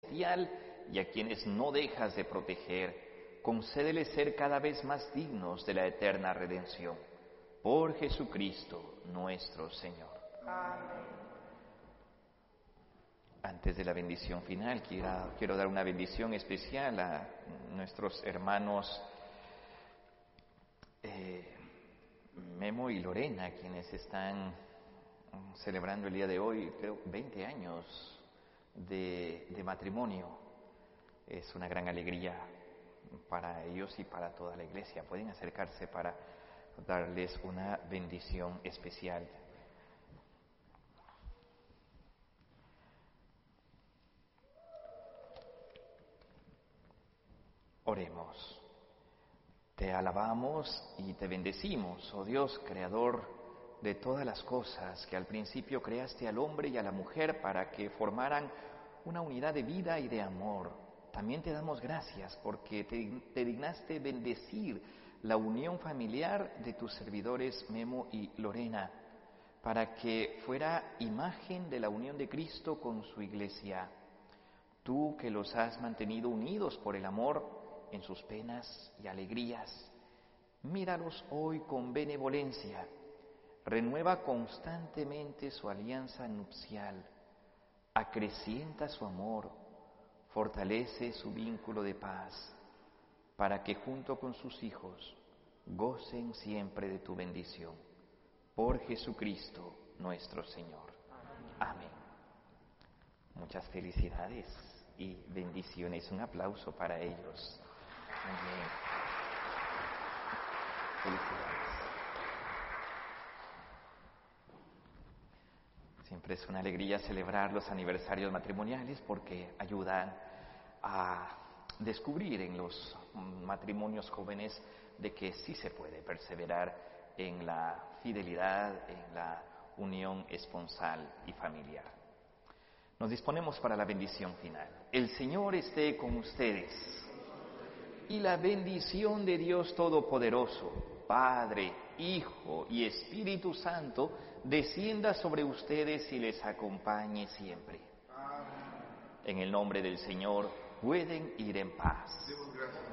celestial y a quienes no dejas de proteger, concédeles ser cada vez más dignos de la eterna redención. Por Jesucristo nuestro Señor. Amén. Antes de la bendición final, quiero dar una bendición especial a nuestros hermanos Memo y Lorena, quienes están celebrando el día de hoy, creo, 20 años de matrimonio. Es una gran alegría para ellos y para toda la iglesia. Pueden acercarse para darles una bendición especial. Oremos. Te alabamos y te bendecimos, oh Dios, creador de todas las cosas, que al principio creaste al hombre y a la mujer para que formaran una unidad de vida y de amor. También te damos gracias porque te dignaste bendecir la unión familiar de tus servidores Memo y Lorena, para que fuera imagen de la unión de Cristo con su iglesia. Tú que los has mantenido unidos por el amor en sus penas y alegrías, míralos hoy con benevolencia, renueva constantemente su alianza nupcial, acrecienta su amor, fortalece su vínculo de paz, para que junto con sus hijos gocen siempre de tu bendición. Por Jesucristo nuestro Señor. Amén. Muchas felicidades y bendiciones. Un aplauso para ellos. Amén. Felicidades. Siempre es una alegría celebrar los aniversarios matrimoniales porque ayudan a descubrir en los matrimonios jóvenes de que sí se puede perseverar en la fidelidad, en la unión esponsal y familiar. Nos disponemos para la bendición final. El Señor esté con ustedes. Y la bendición de Dios Todopoderoso, Padre, Hijo y Espíritu Santo, descienda sobre ustedes y les acompañe siempre. Amén. En el nombre del Señor, pueden ir en paz. Demos gracias.